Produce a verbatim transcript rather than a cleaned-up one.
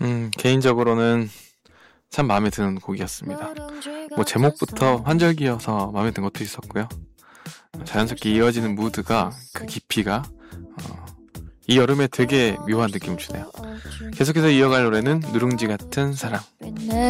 음, 개인적으로는 참 마음에 드는 곡이었습니다. 뭐 제목부터 환절기여서 마음에 든 것도 있었고요. 자연스럽게 이어지는 무드가, 그 깊이가 어, 이 여름에 되게 묘한 느낌을 주네요. 계속해서 이어갈 노래는 누룽지 같은 사랑.